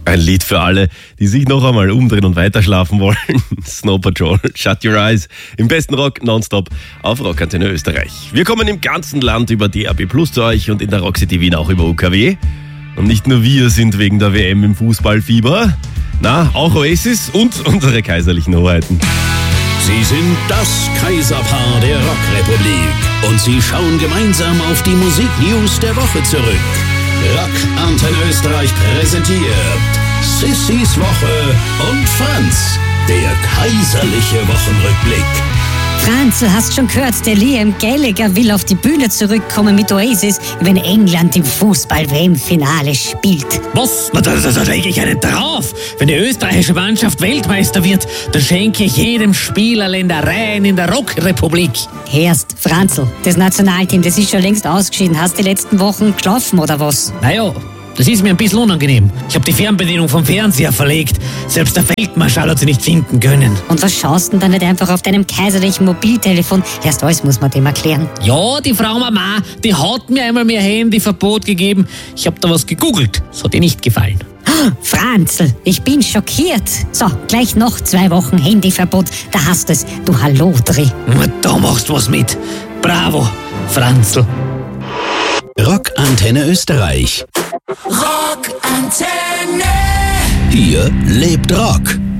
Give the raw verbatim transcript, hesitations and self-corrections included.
Ein Lied für alle, die sich noch einmal umdrehen und weiterschlafen wollen. Snow Patrol, Shut Your Eyes. Im besten Rock nonstop auf Rockantenne Österreich. Wir kommen im ganzen Land über D A B Plus zu euch und in der Rock City Wien auch über U K W. Und nicht nur wir sind wegen der W M im Fußballfieber. Na, auch Oasis und unsere kaiserlichen Hoheiten. Sie sind das Kaiserpaar der Rockrepublik und sie schauen gemeinsam auf die Musiknews der Woche zurück. Rock Antenne Österreich präsentiert Sissys Woche und Franz, der kaiserliche Wochenrückblick. Franz, du hast schon gehört, der Liam Gallagher will auf die Bühne zurückkommen mit Oasis, wenn England im Fußball-W M-Finale spielt. Was? Na, da, da, da lege ich einen drauf. Wenn die österreichische Mannschaft Weltmeister wird, dann schenke ich jedem Spieler Ländereien in der Rockrepublik. Herst, Franzl, das Nationalteam, das ist schon längst ausgeschieden. Hast du die letzten Wochen geschlafen oder was? Naja, das ist mir ein bisschen unangenehm. Ich habe die Fernbedienung vom Fernseher verlegt. Selbst der Feldmarschall hat sie nicht finden können. Und was schaust du denn da nicht einfach auf deinem kaiserlichen Mobiltelefon? Erst alles muss man dem erklären. Ja, die Frau Mama, die hat mir einmal mehr Handyverbot gegeben. Ich habe da was gegoogelt. Das hat ihr nicht gefallen. Franzl, ich bin schockiert. So, gleich noch zwei Wochen Handyverbot. Da hast du es, du Hallodri. Da machst du was mit. Bravo, Franzl. Rock Antenne Österreich. Rock Antenne. Hier lebt Rock.